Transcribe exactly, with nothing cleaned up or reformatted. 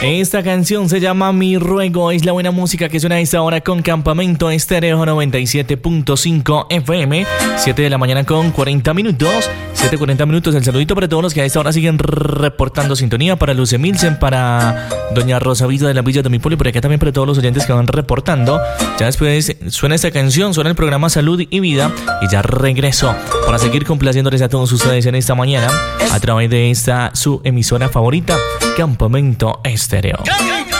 Esta canción se llama Mi Ruego. Es la buena música que suena a esta hora con Campamento Estéreo noventa y siete punto cinco F M. siete de la mañana con cuarenta minutos. siete cuarenta minutos. El saludito para todos los que a esta hora siguen reportando sintonía. Para Luce Milsen, para Doña Rosa Villa de la Villa de mi Pueblo. Y por acá también para todos los oyentes que van reportando. Ya después suena esta canción, suena el programa Salud y Vida. Y ya regreso para seguir complaciéndoles a todos ustedes en esta mañana a través de esta su emisora favorita, Campamento Estéreo.